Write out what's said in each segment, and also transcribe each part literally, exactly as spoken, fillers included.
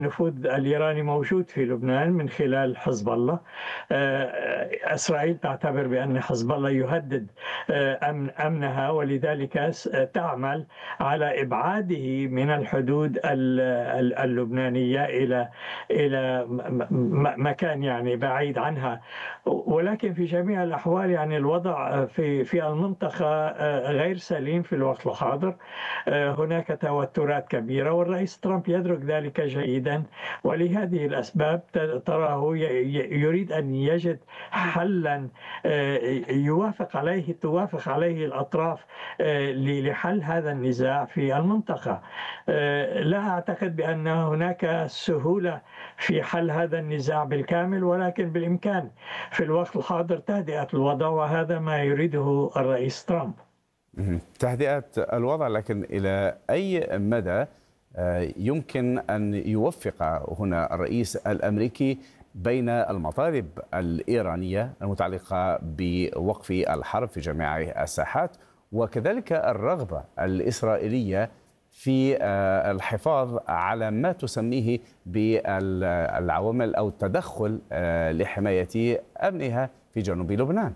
النفوذ الإيراني موجود في لبنان من خلال حزب الله. آه، إسرائيل تعتبر بأن حزب الله يهدد آه، أمن أمنها، ولذلك س- تعمل على إبعاده من الحدود ال- ال- اللبنانية إلى إلى م- م- مكان يعني بعيد عنها. ولكن في جميع الأحوال يعني الوضع في في المنطقة آه، غير سليم في الوقت الحاضر. آه، هناك توترات كبيرة، والرئيس ترامب يدرك ذلك جيدا، ولهذه الأسباب ت- تراه ي- ي- يريد أن يجد حلا آه، يوافق عليه توافق عليه الأطراف آه، ل- لحل هذا النزاع في المنطقة. آه، لا أعتقد بأن هناك سهولة في حل هذا النزاع بالكامل، ولكن بالإمكان في الوقت الحاضر تهدئة الوضع، وهذا ما يريده الرئيس ترامب. مهم. تهدئة الوضع، لكن إلى أي مدى آه، يمكن أن يوفق هنا الرئيس الأمريكي بين المطالب الإيرانية المتعلقة بوقف الحرب في جميع الساحات، وكذلك الرغبة الإسرائيلية في آه، الحفاظ على ما تسميه بالعوامل أو التدخل آه، لحماية أمنها في جنوب لبنان؟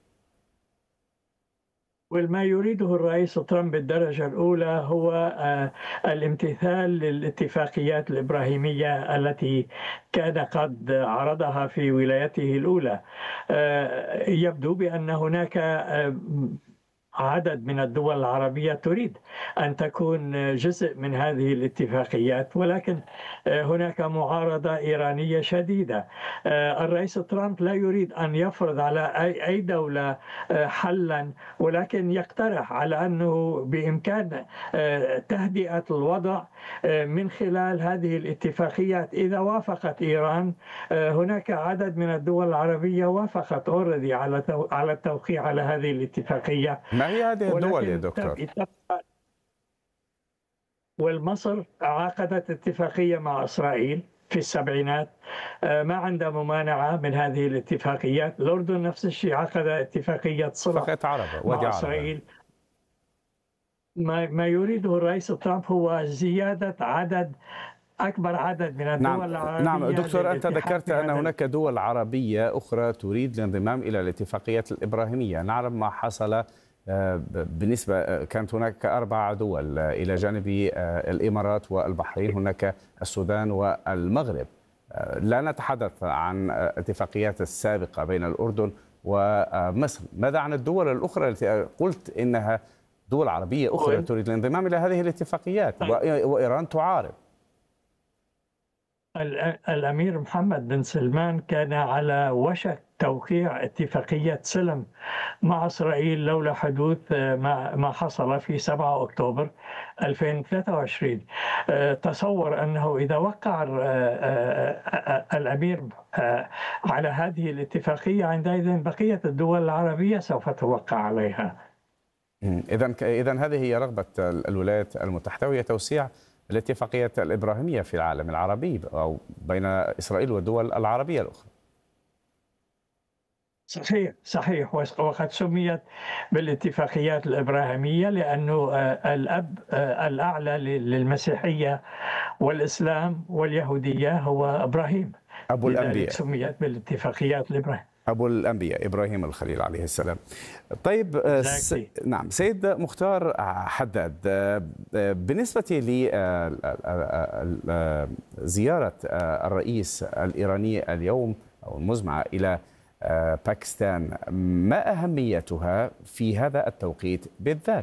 وما يريده الرئيس ترامب بالدرجة الأولى هو آه، الامتثال للاتفاقيات الإبراهيمية التي كان قد عرضها في ولايته الأولى. آه، يبدو بأن هناك آه، عدد من الدول العربية تريد أن تكون جزء من هذه الاتفاقيات، ولكن هناك معارضة إيرانية شديدة. الرئيس ترامب لا يريد أن يفرض على أي دولة حلا، ولكن يقترح على أنه بإمكان تهدئة الوضع من خلال هذه الاتفاقيات. إذا وافقت إيران، هناك عدد من الدول العربية وافقت أوريدي على على التوقيع على هذه الاتفاقية. ما هي هذه الدول يا ولكن دكتور؟ تبقى، والمصر عقدت اتفاقية مع إسرائيل في السبعينات، ما عندها ممانعة من هذه الاتفاقيات. الأردن نفس الشيء عقد اتفاقية صلح اتفاقية عربة، وادي مع عربة. إسرائيل. ما ما يريده الرئيس ترامب هو زيادة عدد أكبر عدد من نعم الدول نعم العربية دكتور، أنت للالتحاق ذكرت أن بهذا. هناك دول عربية أخرى تريد الانضمام إلى الاتفاقيات الإبراهيمية. نعرف ما حصل آه، بالنسبة آه، كانت هناك أربع دول آه، إلى جانب آه، الإمارات والبحرين، هناك السودان والمغرب. آه، لا نتحدث عن آه، الاتفاقيات السابقة بين الأردن ومصر. ماذا عن الدول الأخرى التي قلت إنها دول عربية أخرى تريد الانضمام إلى هذه الاتفاقيات وإيران تعارض؟ الأمير محمد بن سلمان كان على وشك توقيع اتفاقية سلم مع إسرائيل لولا حدوث ما ما حصل في سبعة أكتوبر ألفين وثلاثة وعشرين. تصور أنه إذا وقع الأمير على هذه الاتفاقية، عندئذ بقية الدول العربية سوف توقع عليها. إذا إذا هذه هي رغبة الولايات المتحدة، وهي توسيع الاتفاقيات الإبراهيمية في العالم العربي أو بين إسرائيل والدول العربية الأخرى. صحيح صحيح وقد سميت بالاتفاقيات الإبراهيمية لأنه الأب الأعلى للمسيحية والإسلام واليهودية هو إبراهيم، أبو لذلك الأنبياء. سميت بالاتفاقيات الإبراهيمية. أبو الأنبياء إبراهيم الخليل عليه السلام. طيب س... exactly. نعم سيد مختار حداد، بالنسبة لزيارة الرئيس الإيراني اليوم أو المزمعة إلى باكستان، ما أهميتها في هذا التوقيت بالذات؟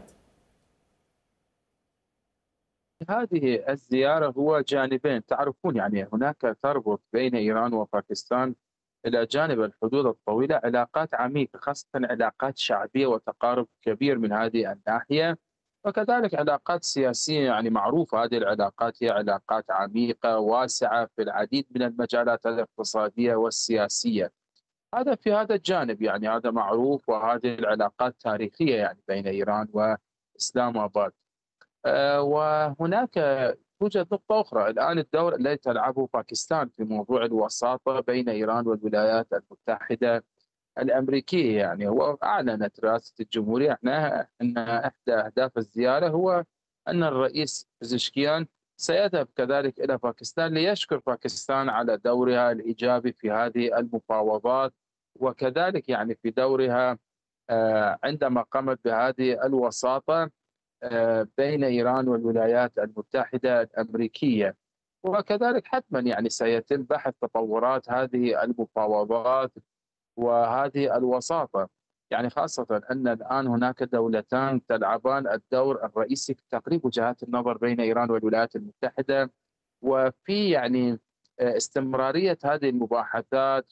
هذه الزيارة هو جانبين، تعرفون يعني هناك تربط بين إيران وباكستان إلى جانب الحدود الطويلة علاقات عميقة، خاصة علاقات شعبية وتقارب كبير من هذه الناحية، وكذلك علاقات سياسية يعني معروفة. هذه العلاقات هي علاقات عميقة واسعة في العديد من المجالات الاقتصادية والسياسية. هذا في هذا الجانب يعني هذا معروف، وهذه العلاقات تاريخية يعني بين إيران وإسلام آباد. آه، وهناك توجد نقطة أخرى الآن، الدور الذي تلعبه باكستان في موضوع الوساطة بين إيران والولايات المتحدة الأمريكية. يعني هو أعلنت رئاسة الجمهورية أن إحدى أهداف الزيارة هو أن الرئيس بزشكيان سيذهب كذلك إلى باكستان ليشكر باكستان على دورها الإيجابي في هذه المفاوضات، وكذلك يعني في دورها آه، عندما قامت بهذه الوساطة آه، بين إيران والولايات المتحدة الأمريكية. وكذلك حتما يعني سيتم بحث تطورات هذه المفاوضات وهذه الوساطة، يعني خاصة أن الآن هناك دولتان تلعبان الدور الرئيسي في تقريب وجهات النظر بين إيران والولايات المتحدة، وفي يعني آه، استمرارية هذه المباحثات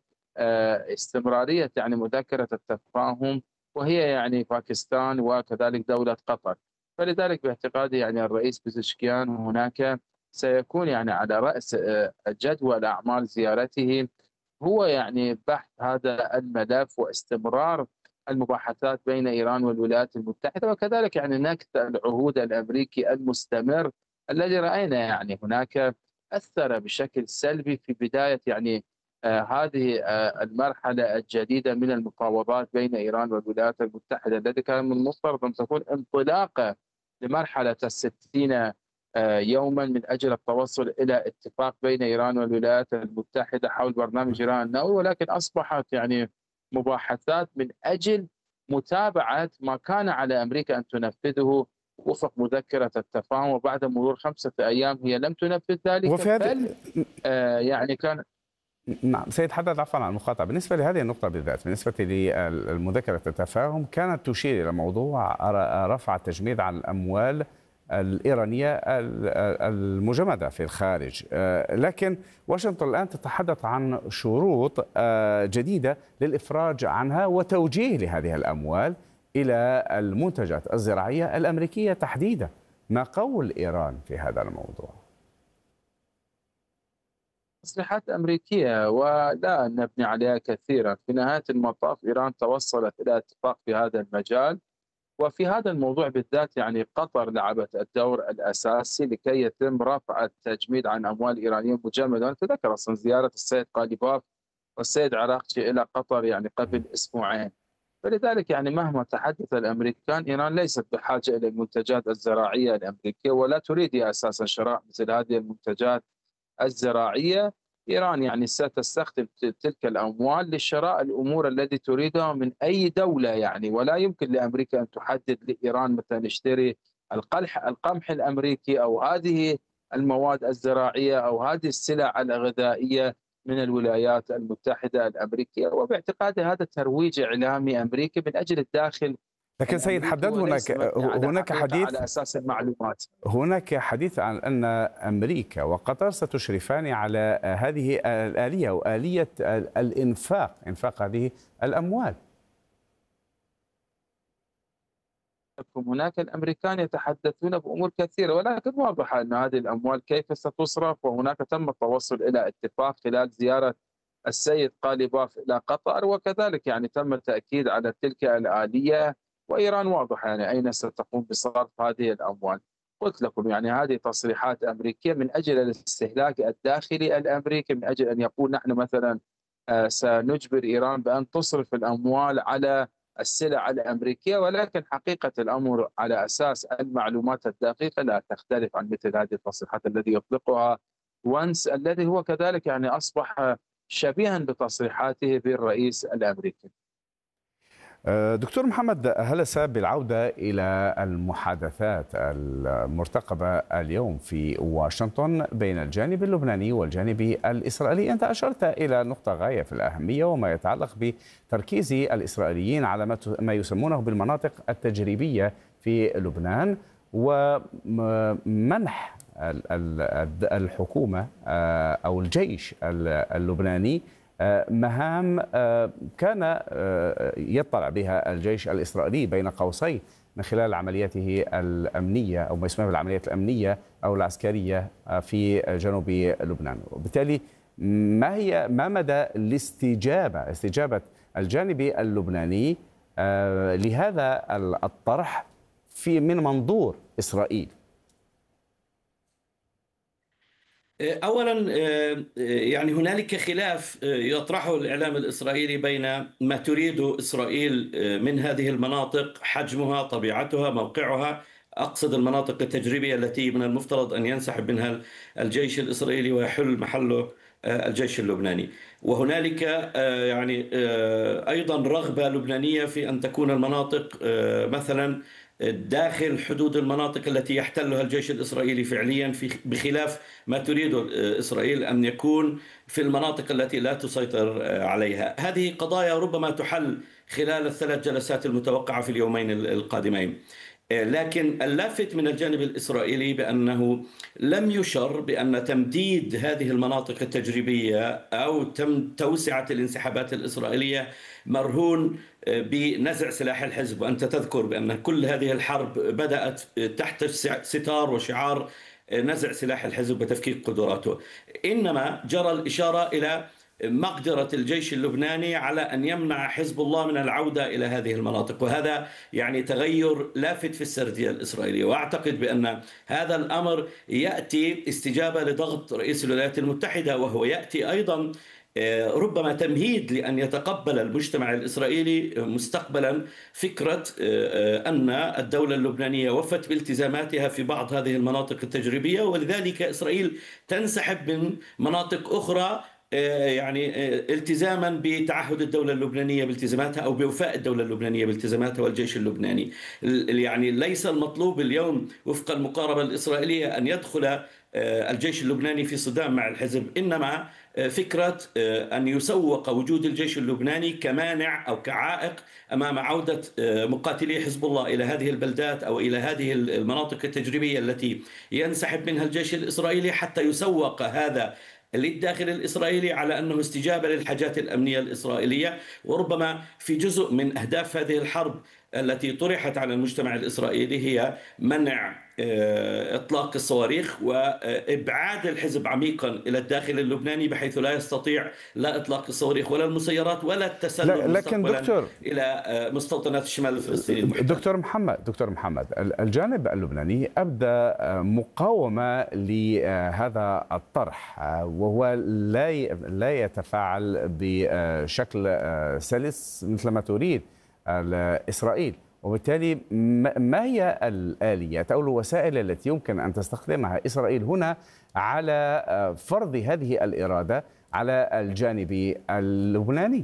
واستمرارية يعني مذكرة التفاهم، وهي يعني باكستان وكذلك دولة قطر. فلذلك باعتقادي يعني الرئيس بزشكيان هناك سيكون يعني على رأس آه، جدول أعمال زيارته هو يعني بحث هذا الملف واستمرار المباحثات بين إيران والولايات المتحدة، وكذلك يعني نكث العهود الأمريكي المستمر الذي رأينا يعني هناك أثر بشكل سلبي في بداية يعني آه هذه آه المرحلة الجديدة من المفاوضات بين إيران والولايات المتحدة، التي كان من المفترض أن تكون انطلاقة لمرحلة الستين آه يوما من أجل التوصل إلى اتفاق بين إيران والولايات المتحدة حول برنامج إيران النووي، ولكن أصبحت يعني مباحثات من أجل متابعة ما كان على أمريكا أن تنفذه وفق مذكرة التفاهم، وبعد مرور خمسة أيام هي لم تنفذ ذلك، وفي هذه بل آه يعني كان نعم سيد حداد، عفوا عن المقاطعة، بالنسبة لهذه النقطة بالذات، بالنسبة للمذكرة التفاهم كانت تشير إلى موضوع رفع التجميد عن الأموال الإيرانية المجمدة في الخارج، لكن واشنطن الآن تتحدث عن شروط جديدة للإفراج عنها وتوجيه لهذه الأموال إلى المنتجات الزراعية الأمريكية تحديدا. ما قول إيران في هذا الموضوع؟ تصريحات أمريكية ولا نبني عليها كثيرا. في نهاية المطاف إيران توصلت إلى اتفاق في هذا المجال، وفي هذا الموضوع بالذات يعني قطر لعبت الدور الأساسي لكي يتم رفع التجميد عن أموال إيرانية مجمدة. نتذكر أصلا زيارة السيد قاليباف والسيد عراقجي إلى قطر يعني قبل أسبوعين. فلذلك يعني مهما تحدث الأمريكان، إيران ليست بحاجة إلى المنتجات الزراعية الأمريكية ولا تريد أساسا شراء مثل هذه المنتجات الزراعية. إيران يعني ستستخدم تلك الأموال لشراء الأمور التي تريدها من أي دولة يعني، ولا يمكن لأمريكا أن تحدد لإيران مثلا اشتري القلح القمح الأمريكي أو هذه المواد الزراعية أو هذه السلع الغذائية من الولايات المتحدة الأمريكية. وباعتقادي هذا ترويج إعلامي أمريكي من أجل الداخل. لكن سيد حداد، هناك هناك حديث على أساس المعلومات هناك حديث عن أن أمريكا وقطر ستشرفان على هذه الآلية وآلية الإنفاق، إنفاق هذه الأموال. هناك الأمريكان يتحدثون بأمور كثيرة، ولكن واضح أن هذه الأموال كيف ستصرف، وهناك تم التوصل إلى اتفاق خلال زيارة السيد قاليباف إلى قطر، وكذلك يعني تم التأكيد على تلك الآلية، وإيران واضح يعني أين ستقوم بصرف هذه الأموال. قلت لكم يعني هذه تصريحات أمريكية من أجل الاستهلاك الداخلي الأمريكي، من أجل أن يقول نحن مثلا سنجبر إيران بأن تصرف الأموال على السلع الأمريكية، ولكن حقيقة الأمر على أساس المعلومات الدقيقة لا تختلف عن مثل هذه التصريحات التي يطلقها وانس، الذي هو كذلك يعني أصبح شبيها بتصريحاته بالرئيس الأمريكي. دكتور محمد، هلس بالعودة إلى المحادثات المرتقبة اليوم في واشنطن بين الجانب اللبناني والجانب الإسرائيلي، أنت أشرت إلى نقطة غاية في الأهمية وما يتعلق بتركيز الإسرائيليين على ما يسمونه بالمناطق التجريبية في لبنان ومنح الحكومة أو الجيش اللبناني مهام كان يطلع بها الجيش الإسرائيلي بين قوسين من خلال عملياته الأمنية أو ما يسمى بالعمليات الأمنية أو العسكرية في جنوب لبنان. وبالتالي ما هي ما مدى الاستجابة استجابة الجانب اللبناني لهذا الطرح في من منظور إسرائيل؟ أولا يعني هنالك خلاف يطرحه الإعلام الإسرائيلي بين ما تريد إسرائيل من هذه المناطق، حجمها، طبيعتها، موقعها، أقصد المناطق التجريبية التي من المفترض أن ينسحب منها الجيش الإسرائيلي ويحل محله الجيش اللبناني. وهنالك يعني أيضا رغبة لبنانية في أن تكون المناطق مثلا داخل حدود المناطق التي يحتلها الجيش الإسرائيلي فعليا، في بخلاف ما تريد إسرائيل أن يكون في المناطق التي لا تسيطر عليها. هذه قضايا ربما تحل خلال الثلاث جلسات المتوقعة في اليومين القادمين. لكن اللافت من الجانب الإسرائيلي بأنه لم يشر بأن تمديد هذه المناطق التجريبية أو تم توسعة الانسحابات الإسرائيلية مرهون بنزع سلاح الحزب. وأنت تذكر بأن كل هذه الحرب بدأت تحت ستار وشعار نزع سلاح الحزب وتفكيك قدراته، إنما جرى الإشارة إلى مقدرة الجيش اللبناني على أن يمنع حزب الله من العودة إلى هذه المناطق، وهذا يعني تغير لافت في السردية الإسرائيلية. وأعتقد بأن هذا الأمر يأتي استجابة لضغط رئيس الولايات المتحدة، وهو يأتي أيضا ربما تمهيد لأن يتقبل المجتمع الإسرائيلي مستقبلا فكرة أن الدولة اللبنانية وفت بالتزاماتها في بعض هذه المناطق التجريبية، ولذلك إسرائيل تنسحب من مناطق أخرى يعني التزاما بتعهد الدولة اللبنانية بالتزاماتها أو بوفاء الدولة اللبنانية بالتزاماتها والجيش اللبناني. يعني ليس المطلوب اليوم وفق المقاربة الإسرائيلية أن يدخل الجيش اللبناني في صدام مع الحزب، إنما فكرة أن يسوق وجود الجيش اللبناني كمانع أو كعائق أمام عودة مقاتلي حزب الله إلى هذه البلدات أو إلى هذه المناطق التجريبية التي ينسحب منها الجيش الإسرائيلي، حتى يسوق هذا للداخل الإسرائيلي على أنه استجابة للحاجات الأمنية الإسرائيلية. وربما في جزء من أهداف هذه الحرب التي طرحت على المجتمع الإسرائيلي هي منع إطلاق الصواريخ وإبعاد الحزب عميقا إلى الداخل اللبناني، بحيث لا يستطيع لا إطلاق الصواريخ ولا المسيرات ولا التسلل لكن دكتور إلى مستوطنات الشمال الفلسطيني المحتل. دكتور محمد دكتور محمد الجانب اللبناني أبدى مقاومة لهذا الطرح، وهو لا لا يتفاعل بشكل سلس مثل ما تريد إسرائيل، وبالتالي ما هي الآليات أو الوسائل التي يمكن أن تستخدمها إسرائيل هنا على فرض هذه الإرادة على الجانب اللبناني؟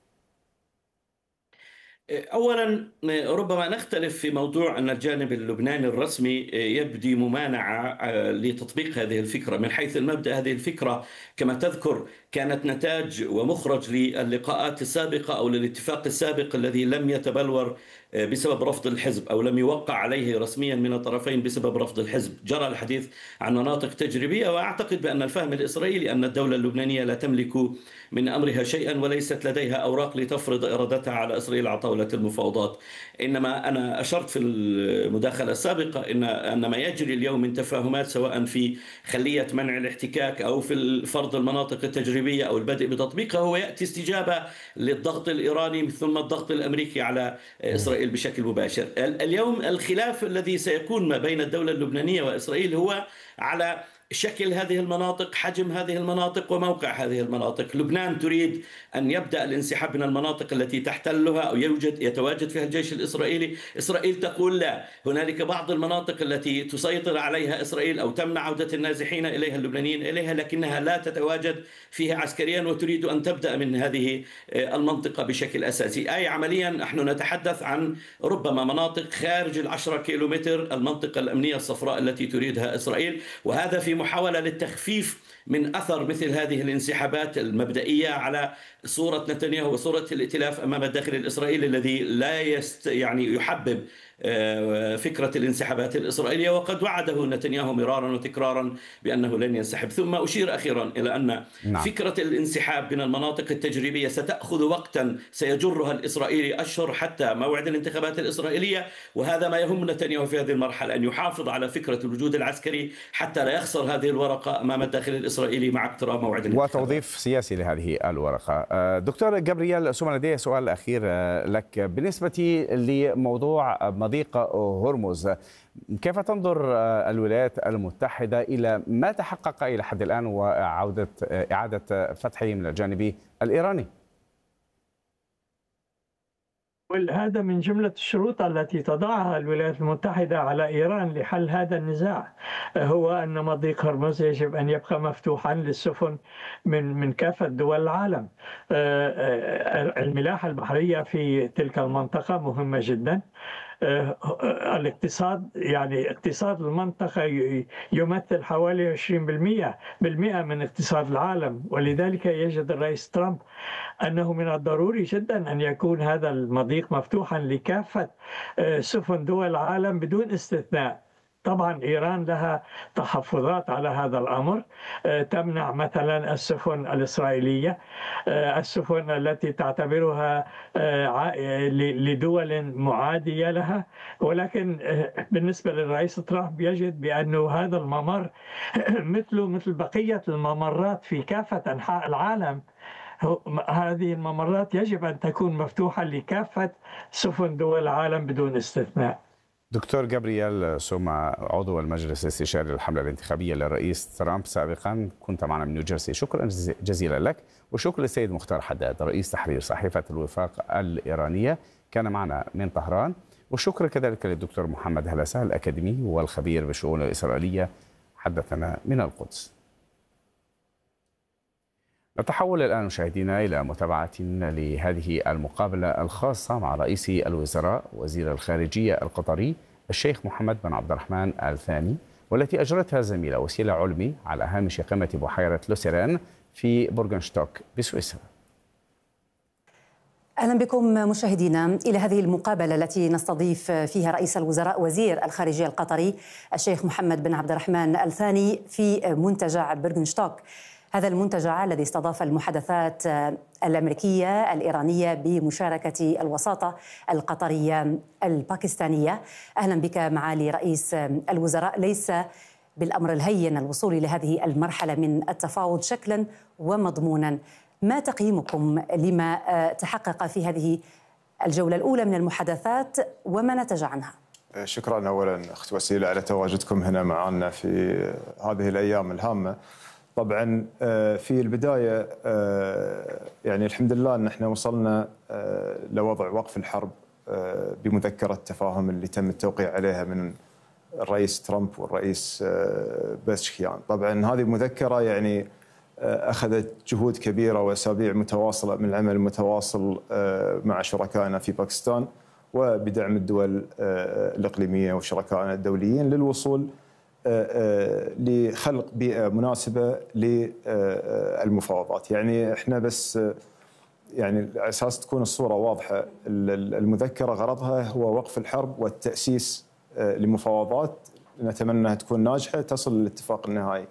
أولا ربما نختلف في موضوع أن الجانب اللبناني الرسمي يبدي ممانعة لتطبيق هذه الفكرة. من حيث المبدأ هذه الفكرة كما تذكر كانت نتاج ومخرج للقاءات السابقة أو للاتفاق السابق الذي لم يتبلور بسبب رفض الحزب أو لم يوقع عليه رسميا من الطرفين بسبب رفض الحزب. جرى الحديث عن مناطق تجريبية، وأعتقد بأن الفهم الإسرائيلي أن الدولة اللبنانية لا تملك من أمرها شيئا وليست لديها أوراق لتفرض إرادتها على إسرائيل على طاولة المفاوضات. إنما أنا أشرت في المداخلة السابقة إن أن ما يجري اليوم من تفاهمات سواء في خلية منع الاحتكاك أو في فرض المناطق التجريبية أو البدء بتطبيقها هو يأتي استجابة للضغط الإيراني ثم الضغط الأمريكي على إسرائيل بشكل مباشر. اليوم الخلاف الذي سيكون ما بين الدولة اللبنانية وإسرائيل هو على شكل هذه المناطق، حجم هذه المناطق، وموقع هذه المناطق. لبنان تريد أن يبدأ الانسحاب من المناطق التي تحتلها أو يوجد يتواجد فيها الجيش الإسرائيلي. إسرائيل تقول لا، هنالك بعض المناطق التي تسيطر عليها إسرائيل أو تمنع عودة النازحين إليها اللبنانيين إليها، لكنها لا تتواجد فيها عسكريا وتريد أن تبدأ من هذه المنطقة بشكل أساسي. أي عمليا نحن نتحدث عن ربما مناطق خارج العشرة كيلومتر المنطقة الأمنية الصفراء التي تريدها إسرائيل، وهذا في محاولة للتخفيف من أثر مثل هذه الانسحابات المبدئية على صورة نتنياهو وصورة الائتلاف أمام الداخل الإسرائيلي الذي لا يست يعني يحبب فكرة الانسحابات الإسرائيلية، وقد وعده نتنياهو مرارا وتكرارا بأنه لن ينسحب. ثم أشير أخيرا إلى أن نعم. فكرة الانسحاب من المناطق التجريبية ستأخذ وقتا سيجرها الإسرائيلي أشهر حتى موعد الانتخابات الإسرائيلية، وهذا ما يهم نتنياهو في هذه المرحلة، أن يحافظ على فكرة الوجود العسكري حتى لا يخسر هذه الورقة أمام الداخل الإسرائيلي مع اقتراب موعد الانتخابات. وتوظيف سياسي لهذه الورقة. دكتور جابرييل سوما، لدي سؤال أخير لك بالنسبة لموضوع مضيق هرمز. كيف تنظر الولايات المتحدة إلى ما تحقق إلى حد الآن وعودة إعادة فتحه من الجانب الإيراني؟ هذا من جملة الشروط التي تضعها الولايات المتحدة على إيران لحل هذا النزاع، هو أن مضيق هرمز يجب أن يبقى مفتوحا للسفن من من كافة دول العالم. الملاحة البحرية في تلك المنطقة مهمة جدا. الاقتصاد يعني اقتصاد المنطقة يمثل حوالي عشرين بالمئة من اقتصاد العالم، ولذلك يجد الرئيس ترامب أنه من الضروري جدا أن يكون هذا المضيق مفتوحا لكافة سفن دول العالم بدون استثناء. طبعا إيران لها تحفظات على هذا الأمر، تمنع مثلا السفن الإسرائيلية، السفن التي تعتبرها لدول معادية لها، ولكن بالنسبة للرئيس ترامب يجد بأن هذا الممر مثله مثل بقية الممرات في كافة أنحاء العالم. هذه الممرات يجب أن تكون مفتوحة لكافة سفن دول العالم بدون استثناء. دكتور جابرييل سوما، عضو المجلس الاستشاري للحملة الانتخابية للرئيس ترامب سابقا، كنت معنا من نيوجيرسي، شكرا جزيلا لك. وشكرا للسيد مختار حداد رئيس تحرير صحيفة الوفاق الإيرانية، كان معنا من طهران. وشكرا كذلك للدكتور محمد هلسة الأكاديمي والخبير بالشؤون الإسرائيلية، حدثنا من القدس. نتحول الآن مشاهدينا إلى متابعة لهذه المقابلة الخاصة مع رئيس الوزراء وزير الخارجية القطري الشيخ محمد بن عبد الرحمن آل ثاني، والتي أجرتها زميلة وسيلة علمي على هامش قمة بحيرة لوسيران في بورغنشتوك بسويسرا. أهلا بكم مشاهدينا إلى هذه المقابلة التي نستضيف فيها رئيس الوزراء وزير الخارجية القطري الشيخ محمد بن عبد الرحمن آل ثاني في منتجع بورغنشتوك. هذا المنتجع الذي استضاف المحادثات الأمريكية الإيرانية بمشاركة الوساطة القطرية الباكستانية. أهلا بك معالي رئيس الوزراء. ليس بالأمر الهين الوصول إلى هذه المرحلة من التفاوض شكلا ومضمونا. ما تقييمكم لما تحقق في هذه الجولة الأولى من المحادثات وما نتج عنها؟ شكرا أولا أخت وسيلة على تواجدكم هنا معنا في هذه الأيام الهامة. طبعا في البداية يعني الحمد لله أن احنا وصلنا لوضع وقف الحرب بمذكرة تفاهم اللي تم التوقيع عليها من الرئيس ترامب والرئيس بزشكيان. طبعا هذه المذكرة يعني أخذت جهود كبيرة وأسابيع متواصلة من العمل المتواصل مع شركائنا في باكستان وبدعم الدول الإقليمية وشركائنا الدوليين للوصول لخلق بيئة مناسبة للمفاوضات. يعني احنا بس يعني على اساس تكون الصورة واضحة، المذكرة غرضها هو وقف الحرب والتأسيس لمفاوضات نتمنى انها تكون ناجحة تصل للاتفاق النهائي.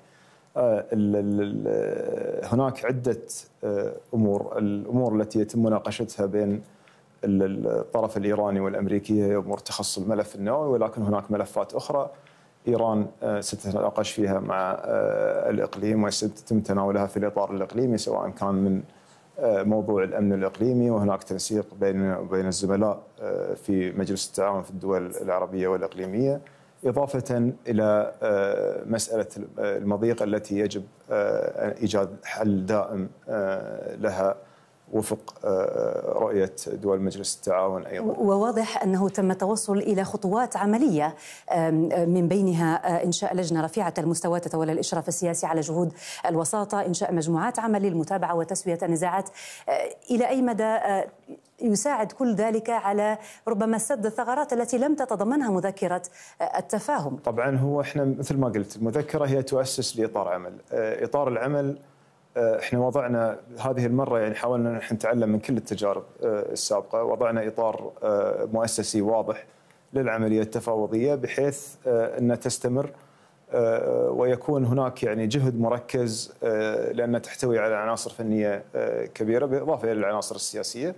هناك عدة امور، الامور التي يتم مناقشتها بين الطرف الإيراني والأمريكي هي امور تخص الملف النووي، ولكن هناك ملفات أخرى إيران ستتناقش فيها مع الإقليم وسيتم تناولها في الإطار الإقليمي، سواء كان من موضوع الأمن الإقليمي، وهناك تنسيق بين بين الزملاء في مجلس التعاون في الدول العربية والإقليمية، إضافة إلى مسألة المضيق التي يجب إيجاد حل دائم لها وفق رؤية دول مجلس التعاون أيضا. وواضح أنه تم التوصل إلى خطوات عملية من بينها إنشاء لجنة رفيعة المستوى تتولى الإشراف السياسي على جهود الوساطة، إنشاء مجموعات عمل للمتابعة وتسوية النزاعات. إلى أي مدى يساعد كل ذلك على ربما سد الثغرات التي لم تتضمنها مذكرة التفاهم؟ طبعا هو احنا مثل ما قلت المذكرة هي تؤسس لإطار عمل، إطار العمل احنا وضعنا هذه المرة يعني حاولنا نحن نتعلم من كل التجارب السابقة، وضعنا إطار مؤسسي واضح للعملية التفاوضية بحيث أن تستمر ويكون هناك يعني جهد مركز لأنها تحتوي على عناصر فنية كبيرة بالإضافة إلى العناصر السياسية،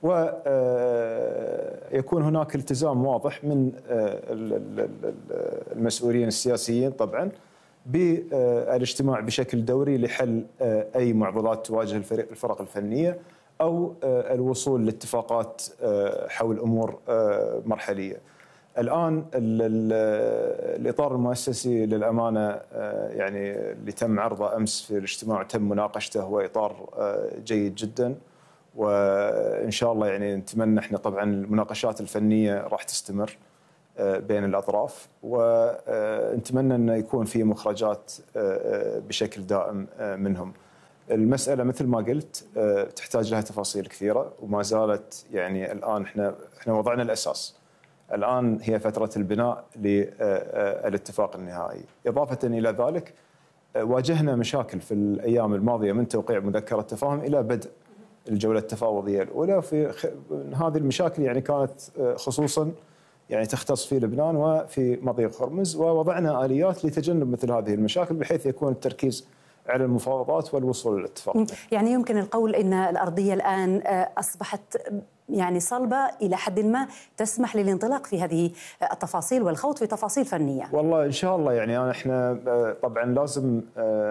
ويكون هناك التزام واضح من المسؤولين السياسيين طبعا بالاجتماع بشكل دوري لحل أي معضلات تواجه الفرق الفنية أو الوصول لاتفاقات حول أمور مرحلية. الآن الإطار المؤسسي للأمانة يعني اللي تم عرضه أمس في الاجتماع وتم مناقشته هو إطار جيد جدا، وإن شاء الله يعني نتمنى احنا طبعا المناقشات الفنية راح تستمر بين الأطراف، ونتمنى أن يكون في مخرجات بشكل دائم منهم. المسألة مثل ما قلت تحتاج لها تفاصيل كثيرة، وما زالت يعني الآن احنا احنا وضعنا الأساس. الآن هي فترة البناء للاتفاق النهائي. إضافة إلى ذلك واجهنا مشاكل في الأيام الماضية من توقيع مذكرة تفاهم إلى بدء الجولة التفاوضية الأولى. في هذه المشاكل يعني كانت خصوصا يعني تختص في لبنان وفي مضيق هرمز، ووضعنا آليات لتجنب مثل هذه المشاكل بحيث يكون التركيز على المفاوضات والوصول للاتفاق. يعني يمكن القول أن الأرضية الآن أصبحت يعني صلبة إلى حد ما تسمح للانطلاق في هذه التفاصيل والخوض في تفاصيل فنية. والله إن شاء الله يعني احنا طبعا لازم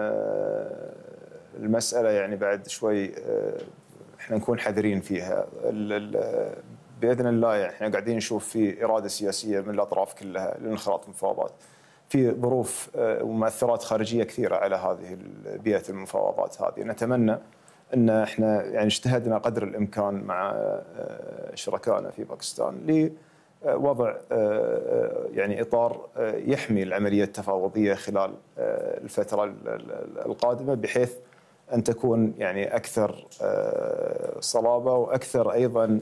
المسألة يعني بعد شوي احنا نكون حذرين فيها. بإذن الله يعني احنا قاعدين نشوف في إرادة سياسية من الأطراف كلها لانخراط المفاوضات. في ظروف ومؤثرات خارجية كثيرة على هذه بيئة المفاوضات هذه. نتمنى أن احنا يعني اجتهدنا قدر الإمكان مع شركائنا في باكستان لوضع يعني إطار يحمي العملية التفاوضية خلال الفترة القادمة، بحيث أن تكون يعني أكثر صلابة وأكثر أيضا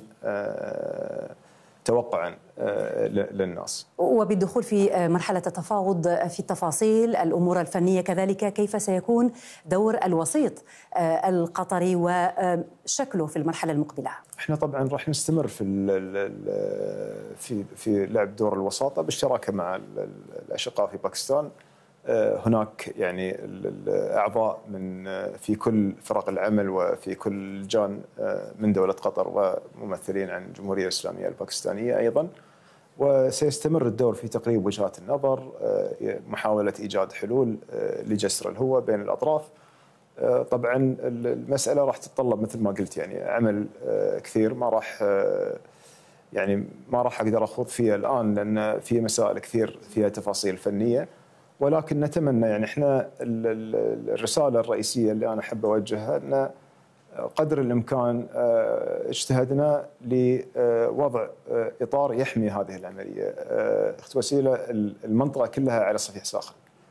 توقعا للناس. وبالدخول في مرحلة التفاوض في التفاصيل الأمور الفنية كذلك، كيف سيكون دور الوسيط القطري وشكله في المرحلة المقبلة؟ احنا طبعا راح نستمر في في في لعب دور الوساطة بالشراكة مع الأشقاء في باكستان. هناك يعني الأعضاء من في كل فرق العمل وفي كل لجان من دولة قطر وممثلين عن الجمهورية الإسلامية الباكستانية أيضا، وسيستمر الدور في تقريب وجهات النظر، محاولة إيجاد حلول لجسر الهوة بين الأطراف. طبعا المسألة راح تتطلب مثل ما قلت يعني عمل كثير، ما راح يعني ما راح أقدر أخوض فيها الآن لأن في مسائل كثير فيها تفاصيل فنية، ولكن نتمنى يعني احنا الرسالة الرئيسية اللي أنا أحب أوجهها أن قدر الإمكان اجتهدنا لوضع إطار يحمي هذه العملية. أخت وسيلة، المنطقة كلها على صفيح ساخن.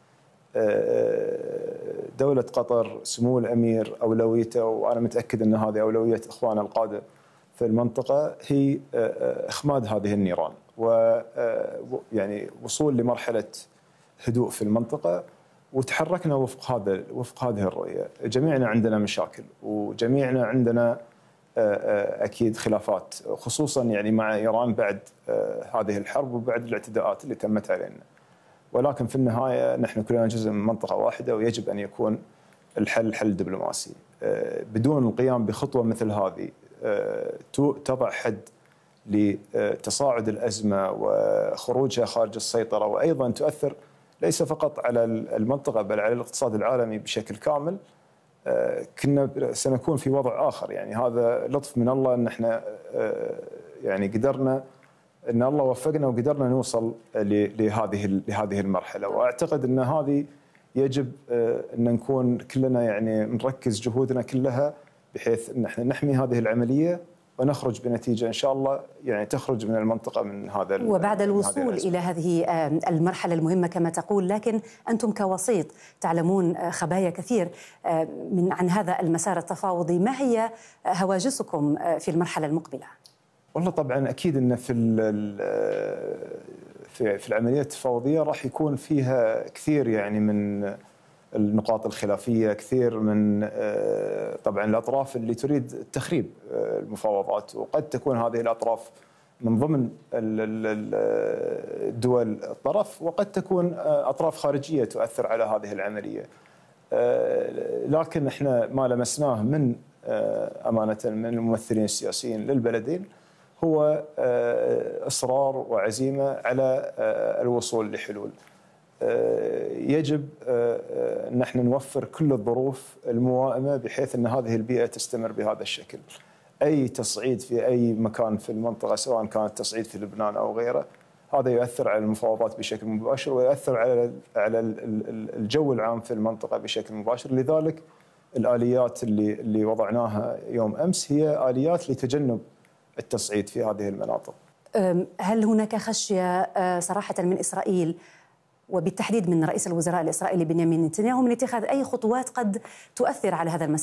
دولة قطر سمو الأمير أولويته، وأنا متأكد أن هذه أولوية إخواننا القادة في المنطقة، هي إخماد هذه النيران ويعني وصول لمرحلة هدوء في المنطقة. وتحركنا وفق هذا وفق هذه الرؤية. جميعنا عندنا مشاكل وجميعنا عندنا أكيد خلافات، خصوصا يعني مع إيران بعد هذه الحرب وبعد الاعتداءات اللي تمت علينا، ولكن في النهاية نحن كلنا جزء من منطقة واحدة، ويجب أن يكون الحل حل دبلوماسي. بدون القيام بخطوة مثل هذه تضع حد لتصاعد الأزمة وخروجها خارج السيطرة، وأيضا تؤثر ليس فقط على المنطقة بل على الاقتصاد العالمي بشكل كامل، كنا سنكون في وضع آخر. يعني هذا لطف من الله أن احنا يعني قدرنا، أن الله وفقنا وقدرنا نوصل لهذه لهذه المرحلة. وأعتقد أن هذه يجب أن نكون كلنا يعني نركز جهودنا كلها بحيث أن احنا نحمي هذه العملية ونخرج بنتيجة إن شاء الله يعني تخرج من المنطقة من هذا. وبعد الوصول هذه إلى هذه المرحلة المهمة كما تقول، لكن أنتم كوسيط تعلمون خبايا كثير من عن هذا المسار التفاوضي، ما هي هواجسكم في المرحلة المقبلة؟ والله طبعا أكيد أن في في في العملية التفاوضية راح يكون فيها كثير يعني من النقاط الخلافية، كثير من طبعا الأطراف اللي تريد تخريب المفاوضات، وقد تكون هذه الأطراف من ضمن الدول الطرف، وقد تكون أطراف خارجية تؤثر على هذه العملية. لكن احنا ما لمسناه من أمانة من الممثلين السياسيين للبلدين هو إصرار وعزيمة على الوصول لحلول. يجب أن احنا نوفر كل الظروف الموائمة بحيث أن هذه البيئة تستمر بهذا الشكل. أي تصعيد في أي مكان في المنطقة، سواء كان تصعيد في لبنان أو غيره، هذا يؤثر على المفاوضات بشكل مباشر ويؤثر على على الجو العام في المنطقة بشكل مباشر. لذلك الآليات اللي اللي وضعناها يوم أمس هي آليات لتجنب التصعيد في هذه المناطق. هل هناك خشية صراحة من إسرائيل وبالتحديد من رئيس الوزراء الإسرائيلي بنيامين نتنياهو من اتخاذ أي خطوات قد تؤثر على هذا المسار؟